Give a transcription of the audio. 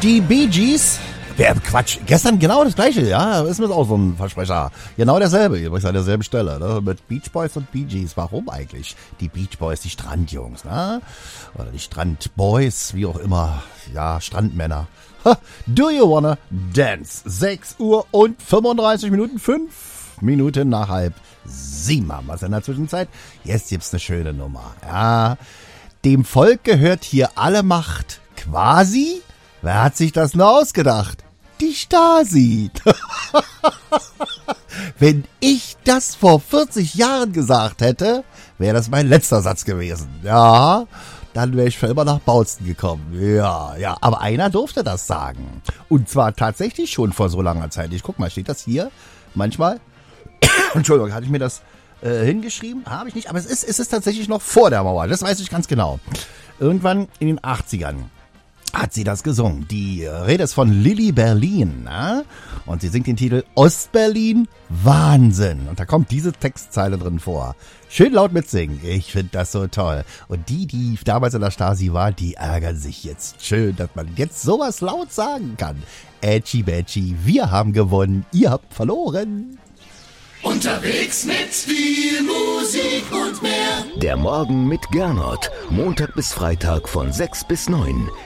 Die Bee Gees. Quatsch, gestern genau das gleiche, ja, ist mir auch so ein Versprecher. Genau derselbe, übrigens an derselben Stelle, ne? Mit Beach Boys und Bee Gees. Warum eigentlich? Die Beach Boys, die Strandjungs, ne? Oder die Strandboys, wie auch immer. Ja, Strandmänner. Ha, do you wanna dance? 6 Uhr und 35 Minuten, 5 Minuten nach 6:30 haben wir es in der Zwischenzeit. Jetzt gibt's eine schöne Nummer, ja. Dem Volk gehört hier alle Macht, quasi. Wer hat sich das nur ausgedacht? Die Stasi. Wenn ich das vor 40 Jahren gesagt hätte, wäre das mein letzter Satz gewesen. Ja, dann wäre ich für immer nach Bautzen gekommen. Ja, aber einer durfte das sagen. Und zwar tatsächlich schon vor so langer Zeit. Ich guck mal, steht das hier? Manchmal. Entschuldigung, hatte ich mir das hingeschrieben? Habe ich nicht, aber es ist tatsächlich noch vor der Mauer. Das weiß ich ganz genau. Irgendwann in den 80ern. Hat sie das gesungen. Die Rede ist von Lilly Berlin, ne? Und sie singt den Titel Ostberlin Wahnsinn. Und da kommt diese Textzeile drin vor. Schön laut mitsingen. Ich finde das so toll. Und die damals in der Stasi war, die ärgern sich jetzt. Schön, dass man jetzt sowas laut sagen kann. Ätschi Bätschi, wir haben gewonnen, ihr habt verloren. Unterwegs mit viel Musik und mehr. Der Morgen mit Gernot. Montag bis Freitag von 6 bis 9.